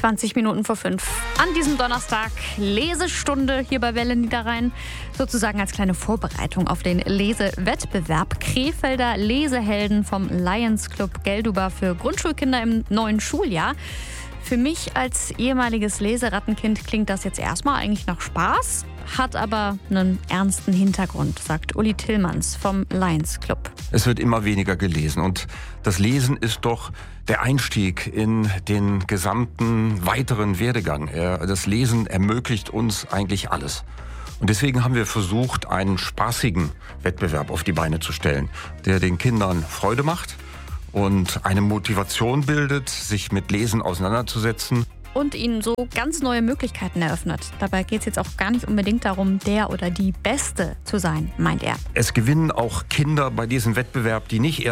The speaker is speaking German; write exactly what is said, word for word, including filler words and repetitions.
zwanzig Minuten vor fünf. An diesem Donnerstag Lesestunde hier bei Welle Niederrhein. Sozusagen als kleine Vorbereitung auf den Lesewettbewerb. Krefelder Lesehelden vom Lions Club Gelduba für Grundschulkinder im neuen Schuljahr. Für mich als ehemaliges Leserattenkind klingt das jetzt erstmal eigentlich nach Spaß, hat aber einen ernsten Hintergrund, sagt Uli Tillmanns vom Lions Club. Es wird immer weniger gelesen und das Lesen ist doch der Einstieg in den gesamten weiteren Werdegang. Das Lesen ermöglicht uns eigentlich alles. Und deswegen haben wir versucht, einen spaßigen Wettbewerb auf die Beine zu stellen, der den Kindern Freude macht und eine Motivation bildet, sich mit Lesen auseinanderzusetzen. Und ihnen so ganz neue Möglichkeiten eröffnet. Dabei geht es jetzt auch gar nicht unbedingt darum, der oder die Beste zu sein, meint er. Es gewinnen auch Kinder bei diesem Wettbewerb, die nicht erst